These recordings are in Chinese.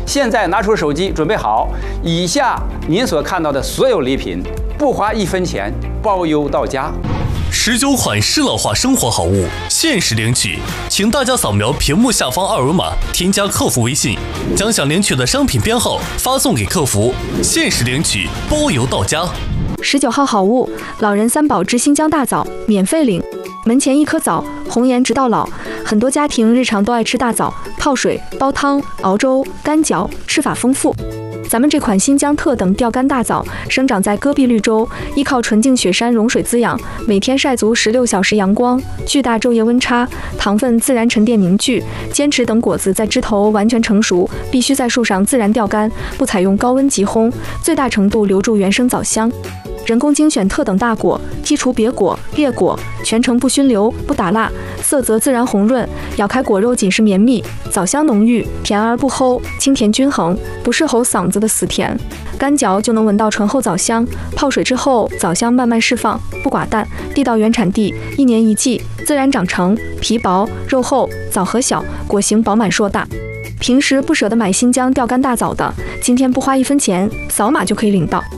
现在拿出手机，准备好，以下您所看到的所有礼品，不花1分钱，包邮到家。 19款适老化生活好物限时领取，请大家扫描屏幕下方二维码，添加客服微信，将想领取的商品编号发送给客服，限时领取，包邮到家。 19号好物，老人三宝之新疆大枣，免费领。门前一颗枣，红颜直到老。很多家庭日常都爱吃大枣，泡水、煲汤、熬粥、干嚼，吃法丰富。咱们这款新疆特等钓竿大枣生长在戈壁绿洲，依靠纯净雪山融水滋养，每天晒足16小时阳光，巨大昼夜温差，糖分自然沉淀凝聚，坚持等果子在枝头完全成熟，必须在树上自然钓竿，不采用高温急烘，最大程度留住原生枣香。人工精选特等大果，剔除别果、裂果，全程不熏流、不打蜡，色泽自然红润，咬开果肉紧实绵密，枣香浓郁，甜而不齁，清甜均衡，不是齁嗓子的死甜。干嚼就能闻到醇厚枣香，泡水之后枣香慢慢释放，不寡淡，地道原产地，1年1季，自然长成，皮薄肉厚，枣核小，果形饱满硕大。平时不舍得买新疆钓竿大枣的，今天不花1分钱，扫码就可以领到。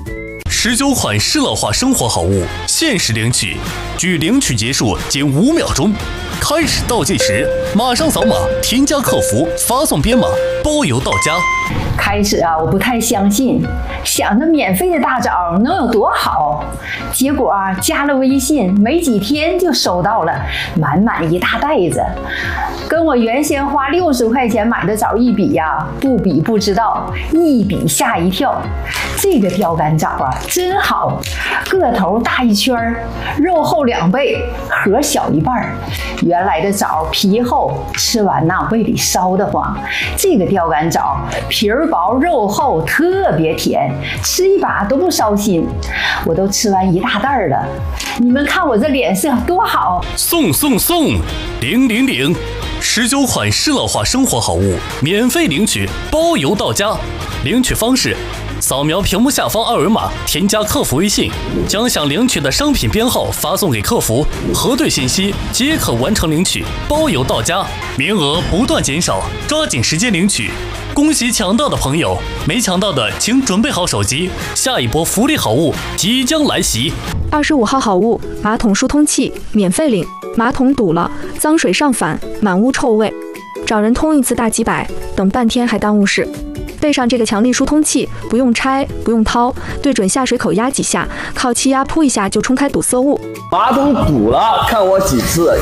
19款适老化生活好物限时领取，距领取结束仅5秒钟。开始倒计时，马上扫码，添加客服，发送编码，包邮到家。 开始我不太相信，想着免费的大枣能有多好，结果加了微信，没几天就收到了满满一大袋子，跟我原先花60块钱买的枣一比不比不知道，一比吓一跳。这个钓竿枣真好，个头大1圈，肉厚2倍，核小1半。原来的枣皮厚，吃完胃里烧得慌。这个钓竿枣皮儿薄肉厚，特别甜，吃一把都不烧心。我都吃完1大袋了，你们看我这脸色多好！ 送领！19款适老化生活好物免费领取，包邮到家。领取方式：扫描屏幕下方二维码，添加客服微信，将想领取的商品编号发送给客服，核对信息即可完成领取，包邮到家。名额不断减少，抓紧时间领取。恭喜抢到的朋友，没抢到的请准备好手机，下一波福利好物即将来袭。 25号好物，马桶疏通器，免费领。马桶堵了，脏水上反，满屋臭味，找人通一次大几百，等半天还耽误事。备上这个强力疏通器，不用拆，不用掏，对准下水口压几下，靠气压扑一下就冲开堵塞物。 马桶堵了，看我几次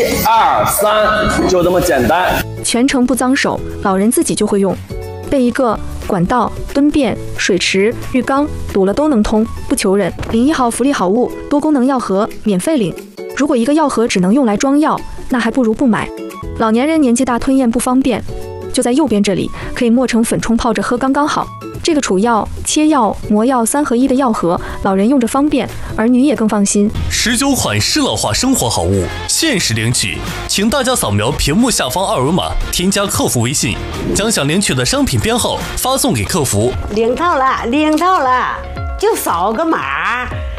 ，1、2、3，就这么简单。 全程不脏手，老人自己就会用。备一个管道、蹲便、水池、浴缸，堵了都能通，不求人。01号福利好物，多功能药盒，免费领。如果一个药盒只能用来装药，那还不如不买。老年人年纪大吞咽不方便，就在右边这里，可以磨成粉冲泡着喝刚刚好。这个储药、切药、磨药3合1的药盒，老人用着方便，儿女也更放心。 19款适老化生活好物限时领取，请大家扫描屏幕下方二维码，添加客服微信，将想领取的商品编号发送给客服。 领到了，就扫个码。